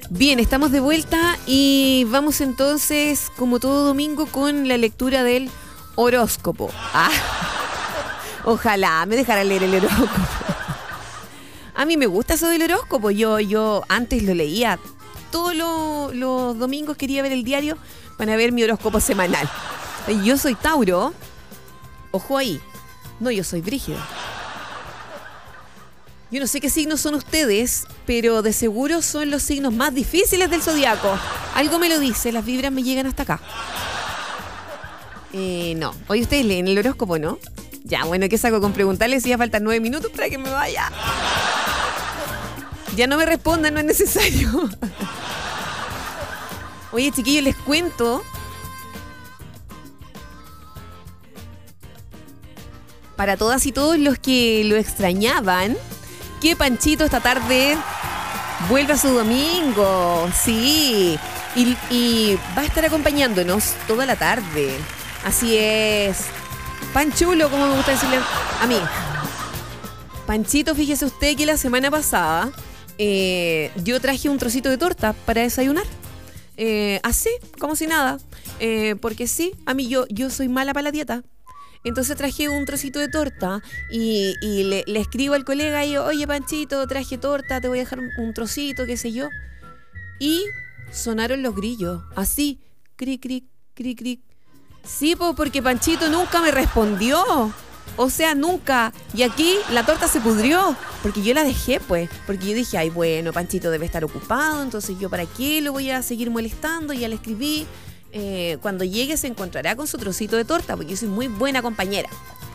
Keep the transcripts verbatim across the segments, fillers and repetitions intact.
Bien, estamos de vuelta y vamos entonces, como todo domingo, con la lectura del horóscopo. Ah, ojalá me dejara leer el horóscopo. A mí me gusta eso del horóscopo. Yo, yo antes lo leía. Todos lo, los domingos quería ver el diario para ver mi horóscopo semanal. Yo soy Tauro. Ojo ahí. No, yo soy Brígida. Yo no sé qué signos son ustedes, pero de seguro son los signos más difíciles del zodiaco. Algo me lo dice, las vibras me llegan hasta acá. Eh, no. Hoy ustedes leen el horóscopo, ¿no? Ya, bueno, ¿qué saco con preguntarles si ya faltan nueve minutos para que me vaya? Ya no me respondan, no es necesario. Oye, chiquillos, les cuento. Para todas y todos los que lo extrañaban, que Panchito esta tarde vuelve a su domingo. Sí. Y, y va a estar acompañándonos toda la tarde. Así es. Panchulo, como me gusta decirle a mí. Panchito, fíjese usted que la semana pasada eh, yo traje un trocito de torta para desayunar. Eh, así, como si nada. Eh, porque sí, a mí yo, yo soy mala para la dieta. Entonces traje un trocito de torta y, y le, le escribo al colega y yo, oye Panchito, traje torta, te voy a dejar un, un trocito, qué sé yo. Y sonaron los grillos, así, cric, cric, cric, cric. Sí, pues porque Panchito nunca me respondió. O sea, nunca. Y aquí la torta se pudrió, porque yo la dejé, pues. Porque yo dije, ay, bueno, Panchito debe estar ocupado, entonces yo para qué lo voy a seguir molestando, ya le escribí. Eh, cuando llegue se encontrará con su trocito de torta, porque yo soy muy buena compañera.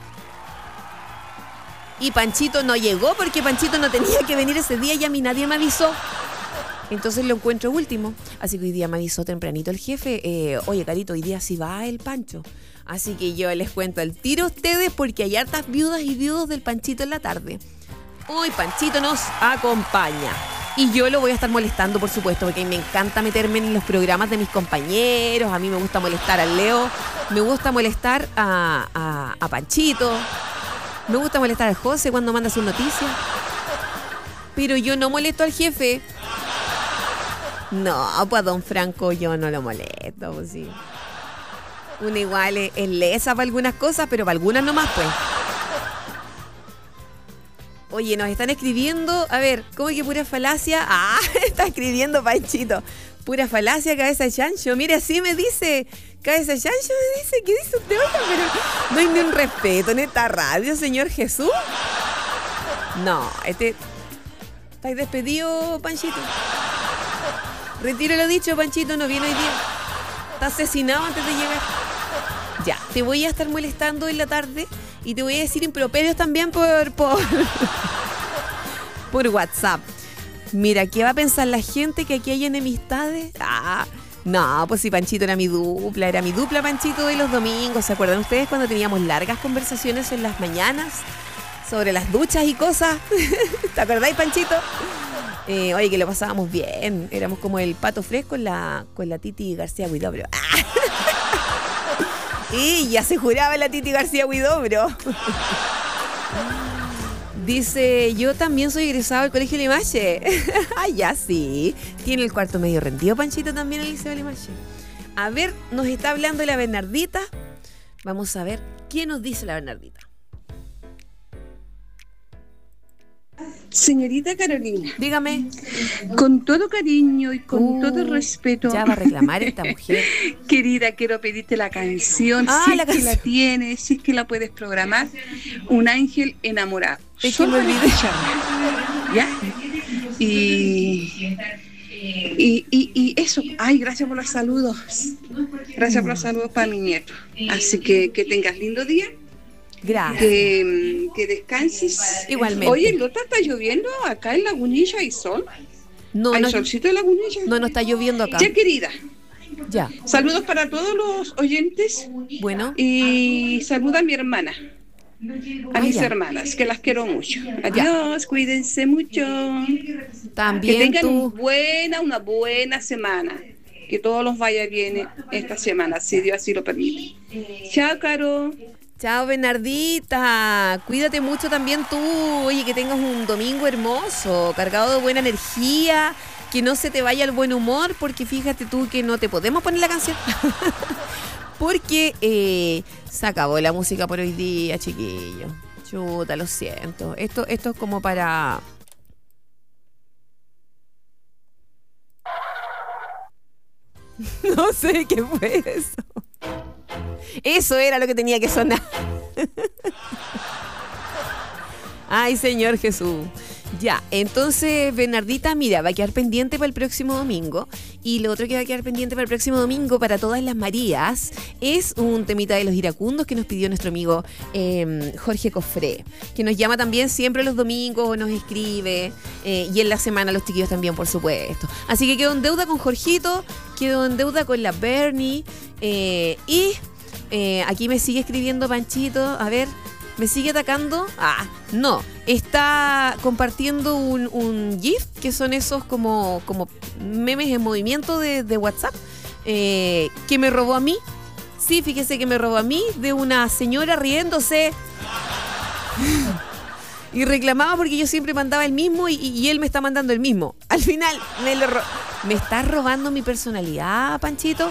Y Panchito no llegó porque Panchito no tenía que venir ese día y a mí nadie me avisó. Entonces lo encuentro último. Así que hoy día me avisó tempranito el jefe, eh, oye Carito, hoy día sí va el Pancho. Así que yo les cuento el tiro a ustedes porque hay hartas viudas y viudos del Panchito en la tarde. Hoy Panchito nos acompaña. Y yo lo voy a estar molestando, por supuesto, porque me encanta meterme en los programas de mis compañeros. A mí me gusta molestar al Leo. Me gusta molestar a, a, a Panchito. Me gusta molestar al José cuando manda sus noticias. Pero yo no molesto al jefe. No, pues a don Franco yo no lo molesto, pues sí. Uno igual es, es lesa para algunas cosas, pero para algunas nomás, pues. Oye, nos están escribiendo, a ver, ¿cómo que pura falacia? Ah, está escribiendo Panchito. Pura falacia, cabeza de chancho. Mire, así me dice, cabeza de chancho me dice, ¿qué dice usted? Oiga, pero no hay ni un respeto en esta radio, señor Jesús. No, este... ¿Estáis despedido, Panchito? Retiro lo dicho, Panchito, no viene hoy día. Está asesinado antes de llegar. Ya, te voy a estar molestando en la tarde. Y te voy a decir improperios también por, por, por WhatsApp. Mira, ¿qué va a pensar la gente que aquí hay enemistades? Ah, no, pues si Panchito era mi dupla, era mi dupla Panchito de los domingos. ¿Se acuerdan ustedes cuando teníamos largas conversaciones en las mañanas sobre las duchas y cosas? ¿Te acordáis, Panchito? Eh, oye, que lo pasábamos bien. Éramos como el Pato Fresco con la, con la Titi García Huidobro. ¡Ah! Y ya se juraba la Titi García Huidobro. Dice, yo también soy egresado del Colegio Limache. Ah, ya sí. Tiene el cuarto medio rendido, Panchito, también el Liceo Limache. A ver, nos está hablando la Bernardita. Vamos a ver qué nos dice la Bernardita. Señorita Carolina, dígame. Con todo cariño y con uh, todo respeto. Ya va a reclamar esta mujer. Querida, quiero pedirte la canción, ah, si la es canción. Que la tienes, si es que la puedes programar. Un ángel enamorado. Es que me olvidé. ¿Ya? Y, y, y, y eso. Ay, gracias por los saludos. Gracias por los saludos para mi nieto. Así que que tengas lindo día. Gracias. Que, que descanses. Igualmente. Oye, ¿no está lloviendo acá en Lagunilla? ¿Hay sol? No, ¿Hay no, solcito en Lagunilla? No, no está lloviendo acá. Ya, querida. Ya. Saludos para todos los oyentes. Bueno. Y saluda a mi hermana. A ah, mis ya. hermanas, que las quiero mucho. Adiós, ya. Cuídense mucho. También que tengan tú. buena, una buena semana. Que todos los vaya bien esta semana, si Dios así lo permite. Chao, Caro. Chao, Bernardita. Cuídate mucho también tú. Oye, que tengas un domingo hermoso, cargado de buena energía, que no se te vaya el buen humor, porque fíjate tú que no te podemos poner la canción. Porque eh, se acabó la música por hoy día, chiquillo. Chuta, lo siento. Esto, esto es como para... No sé qué fue eso. Eso era lo que tenía que sonar. Ay, Señor Jesús. Ya, entonces Bernardita, mira, va a quedar pendiente para el próximo domingo. Y lo otro que va a quedar pendiente para el próximo domingo, para todas las Marías, es un temita de los iracundos que nos pidió nuestro amigo eh, Jorge Cofré, que nos llama también siempre los domingos, nos escribe, eh, y en la semana los chiquillos también, por supuesto. Así que quedo en deuda con Jorgito, quedo en deuda con la Bernie, eh, y eh, aquí me sigue escribiendo Panchito, a ver... ¿Me sigue atacando? Ah, no. Está compartiendo un, un GIF, que son esos como, como memes en movimiento de, de WhatsApp, eh, que me robó a mí. Sí, fíjese que me robó a mí, de una señora riéndose. Y reclamaba porque yo siempre mandaba el mismo y, y él me está mandando el mismo. Al final, me, lo ro- ¿me está robando mi personalidad, Panchito?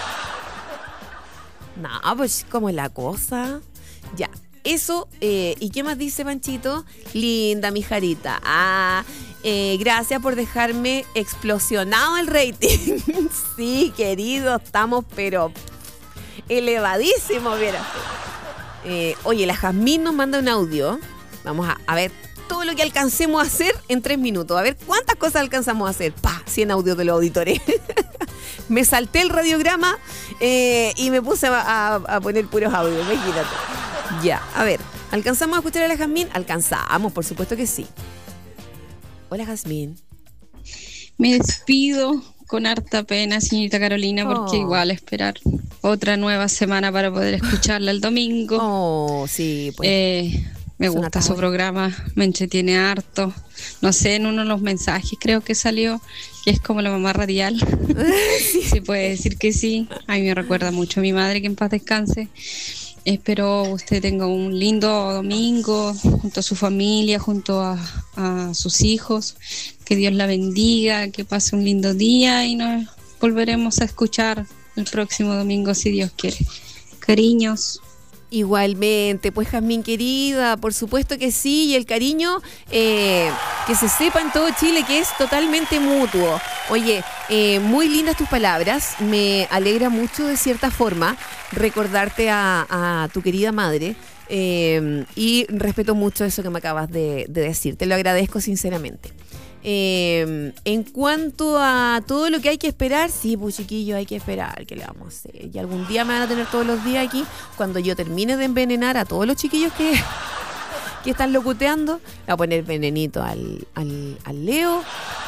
No, pues, ¿cómo es la cosa? Ya. Eso, eh, ¿y qué más dice Panchito? Linda, mi Jarita. Ah, eh, gracias por dejarme explosionado el rating. Sí, querido, estamos pero elevadísimos, vieras. Eh, oye, la Jazmín nos manda un audio. Vamos a, a ver todo lo que alcancemos a hacer en tres minutos. A ver cuántas cosas alcanzamos a hacer. Pa, cien audios de los auditores. Me salté el radiograma eh, y me puse a, a, a poner puros audios, imagínate. Ya, a ver, ¿alcanzamos a escuchar a la Jazmín? Alcanzamos, por supuesto que sí. Hola, Jazmín. Me despido con harta pena, señorita Carolina, porque oh. igual esperar otra nueva semana para poder escucharla el domingo. Oh, sí, pues. Eh, me gusta su programa, me entretiene harto. No sé, en uno de los mensajes creo que salió, que es como la mamá radial. Sí. Se puede decir que sí. A mí me recuerda mucho a mi madre, que en paz descanse. Espero usted tenga un lindo domingo junto a su familia, junto a, a sus hijos. Que Dios la bendiga, que pase un lindo día y nos volveremos a escuchar el próximo domingo si Dios quiere. Cariños. Igualmente, pues Jazmín querida, por supuesto que sí, y el cariño eh, que se sepa en todo Chile que es totalmente mutuo. Oye, eh, muy lindas tus palabras, me alegra mucho de cierta forma recordarte a, a tu querida madre, eh, y respeto mucho eso que me acabas de, de decir, te lo agradezco sinceramente. Eh, en cuanto a todo lo que hay que esperar, sí, pues chiquillos, hay que esperar, ¿qué le vamos a hacer? Y algún día me van a tener todos los días aquí, cuando yo termine de envenenar a todos los chiquillos que, que están locuteando, le voy a poner venenito al, al, al Leo,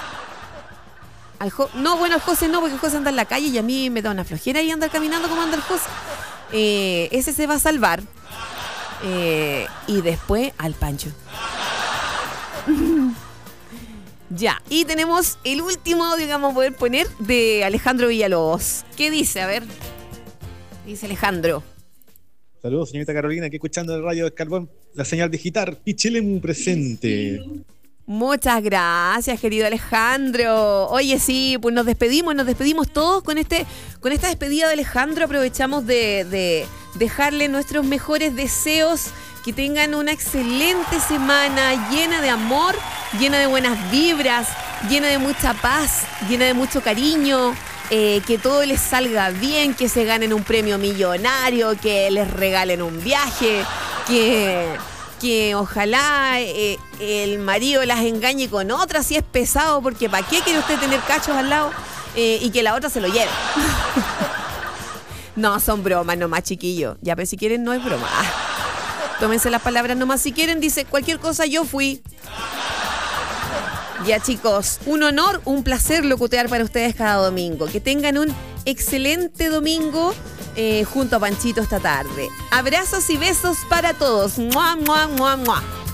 al Jo- no, bueno, al José no, porque el José anda en la calle y a mí me da una flojera y andar caminando como anda el José. Eh, ese se va a salvar. Eh, y después al Pancho. Ya, y tenemos el último audio que vamos a poder poner de Alejandro Villalobos. ¿Qué dice? A ver. ¿Qué dice Alejandro? Saludos, señorita Carolina, aquí escuchando el radio de Carbón, la señal digital, Pichilemu presente. Muchas gracias, querido Alejandro. Oye, sí, pues nos despedimos, nos despedimos todos con este, con esta despedida de Alejandro. Aprovechamos de, de dejarle nuestros mejores deseos. Que tengan una excelente semana llena de amor, llena de buenas vibras, llena de mucha paz, llena de mucho cariño, eh, que todo les salga bien, que se ganen un premio millonario, que les regalen un viaje, que, que ojalá eh, el marido las engañe con otra si es pesado, porque ¿para qué quiere usted tener cachos al lado? Eh, y que la otra se lo lleve. No, son bromas nomás, chiquillos. Ya, pero si quieren no es broma. Tómense las palabras nomás si quieren, dice cualquier cosa yo fui. Ya chicos, un honor, un placer locutear para ustedes cada domingo. Que tengan un excelente domingo eh, junto a Panchito esta tarde. Abrazos y besos para todos. ¡Mua, mua, mua, mua!